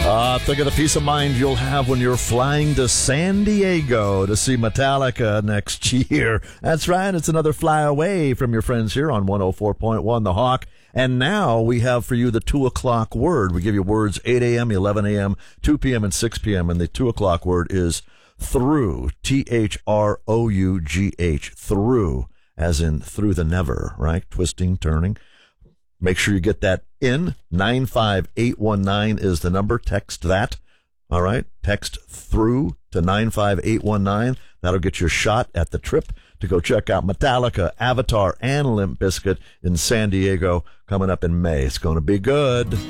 Think of the peace of mind you'll have when you're flying to San Diego to see Metallica next year. That's right. It's another fly away from your friends here on 104.1 The Hawk. And now we have for you the 2 o'clock word. We give you words 8 a.m., 11 a.m., 2 p.m., and 6 p.m. And the 2 o'clock word is through, T-H-R-O-U-G-H, through, as in through the never, right? Twisting, turning. Make sure you get that in. 95819 is the number. Text that. All right. Text through to 95819. That'll get your shot at the trip to go check out Metallica, Avatar, and Limp Bizkit in San Diego coming up in May. It's going to be good.